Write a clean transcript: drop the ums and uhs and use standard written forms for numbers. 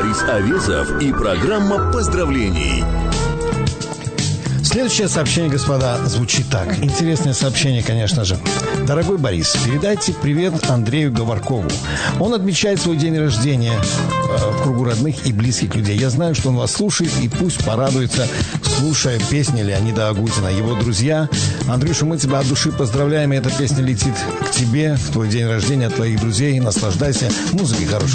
Борис Овезов и программа поздравлений. Следующее сообщение, господа, звучит так. Интересное сообщение, конечно же. Дорогой Борис, передайте привет Андрею Говоркову. Он отмечает свой день рождения в кругу родных и близких людей. Я знаю, что он вас слушает, и пусть порадуется, слушая песни Леонида Агутина. Его друзья. Андрюша, мы тебя от души поздравляем, и эта песня летит к тебе в твой день рождения от твоих друзей. Наслаждайся музыкой хорошей.